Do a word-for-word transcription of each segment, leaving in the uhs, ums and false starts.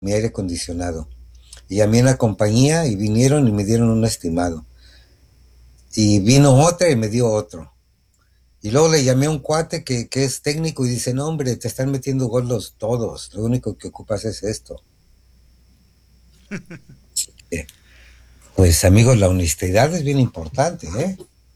mi aire acondicionado. Y llamé a una compañía y vinieron y me dieron un estimado. Y vino otra y me dio otro. Y luego le llamé a un cuate que, que es técnico y dice, no hombre, te están metiendo golos todos, lo único que ocupas es esto. Eh, Pues amigos, la honestidad es bien importante, ¿eh?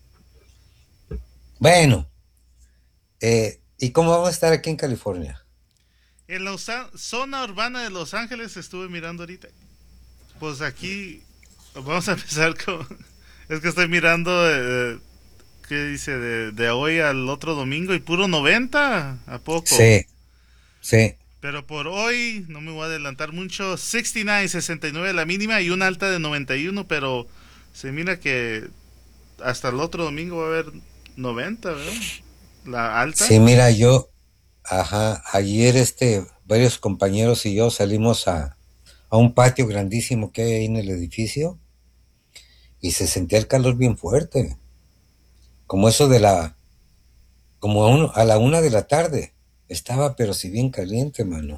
Bueno, eh, ¿y cómo vamos a estar aquí en California? En la usa- zona urbana de Los Ángeles estuve mirando ahorita. Pues aquí vamos a empezar con... Es que estoy mirando, eh, ¿qué dice? De, de hoy al otro domingo y puro noventa. ¿A poco? Sí, sí. Pero por hoy no me voy a adelantar mucho. sesenta y nueve, sesenta y nueve la mínima y una alta de noventa y uno, pero se mira que hasta el otro domingo va a haber noventa, ¿verdad? La alta. Sí, mira, yo, ajá, ayer este, varios compañeros y yo salimos a, a un patio grandísimo que hay ahí en el edificio y se sentía el calor bien fuerte, como eso de la, como a, un- a la una de la tarde. Estaba, pero si bien caliente, mano.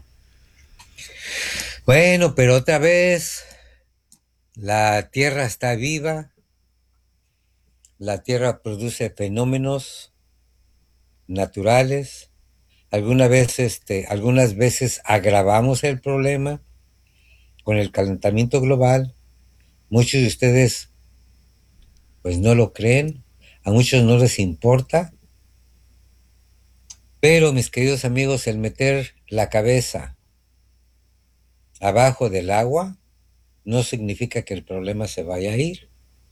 Bueno, pero otra vez, la tierra está viva, la tierra produce fenómenos naturales. Alguna vez, este, algunas veces agravamos el problema con el calentamiento global. Muchos de ustedes pues no lo creen, a muchos no les importa, pero mis queridos amigos, el meter la cabeza abajo del agua no significa que el problema se vaya a ir.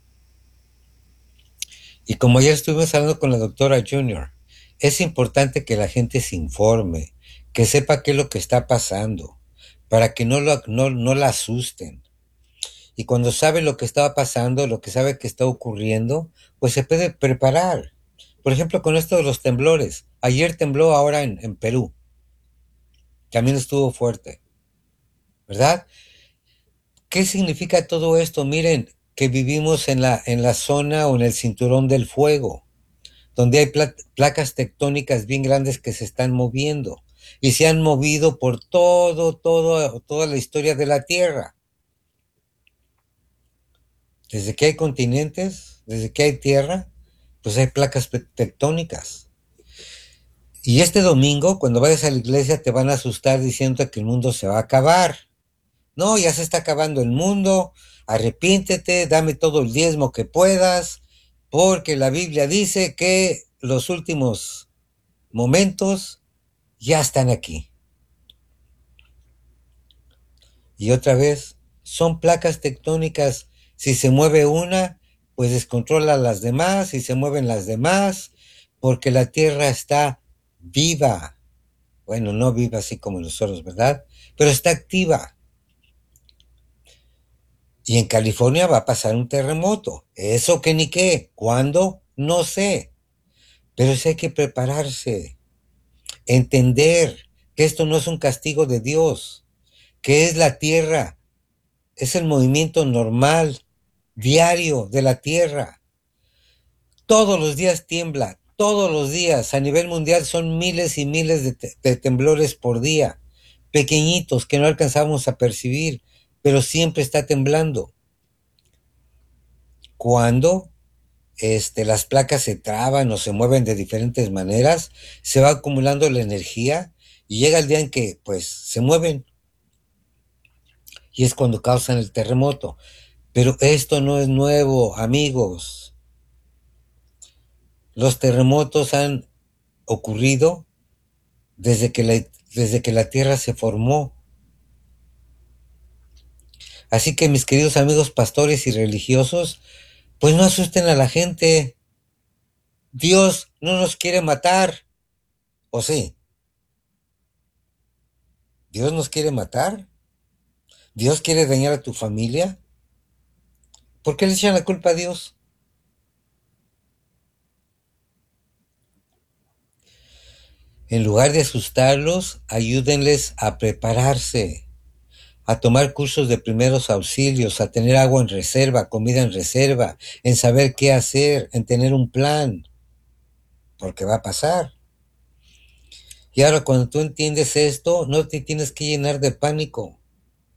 Y como ya estuvimos hablando con la doctora Junior, es importante que la gente se informe, que sepa qué es lo que está pasando, para que no, lo, no, no la asusten. Y cuando sabe lo que estaba pasando, lo que sabe que está ocurriendo, pues se puede preparar. Por ejemplo, con esto de los temblores. Ayer tembló ahora en, en Perú. También estuvo fuerte, ¿verdad? ¿Qué significa todo esto? Miren, que vivimos en la, en la zona o en el cinturón del fuego, donde hay pla- placas tectónicas bien grandes que se están moviendo y se han movido por todo, todo, toda la historia de la Tierra. Desde que hay continentes, desde que hay tierra, pues hay placas tectónicas. Y este domingo, cuando vayas a la iglesia, te van a asustar diciendo que el mundo se va a acabar. No, ya se está acabando el mundo, arrepiéntete, dame todo el diezmo que puedas, porque la Biblia dice que los últimos momentos ya están aquí. Y otra vez, son placas tectónicas. Si se mueve una, pues descontrola las demás, y se mueven las demás, porque la Tierra está viva. Bueno, no viva así como nosotros, ¿verdad? Pero está activa. Y en California va a pasar un terremoto. Eso que ni qué. ¿Cuándo? No sé. Pero sí hay que prepararse. Entender que esto no es un castigo de Dios, que es la Tierra, es el movimiento normal, diario de la Tierra. Todos los días tiembla, todos los días. A nivel mundial son miles y miles de, te- de temblores por día, pequeñitos que no alcanzamos a percibir, pero siempre está temblando. Cuando este, las placas se traban o se mueven de diferentes maneras, se va acumulando la energía y llega el día en que pues se mueven y es cuando causan el terremoto. Pero esto no es nuevo, amigos. Los terremotos han ocurrido desde que la, desde que la Tierra se formó. Así que mis queridos amigos pastores y religiosos, pues no asusten a la gente. Dios no nos quiere matar. ¿O sí? ¿Dios nos quiere matar? ¿Dios quiere dañar a tu familia? ¿Por qué le echan la culpa a Dios? En lugar de asustarlos, ayúdenles a prepararse, a tomar cursos de primeros auxilios, a tener agua en reserva, comida en reserva, en saber qué hacer, en tener un plan, porque va a pasar. Y ahora cuando tú entiendes esto, no te tienes que llenar de pánico.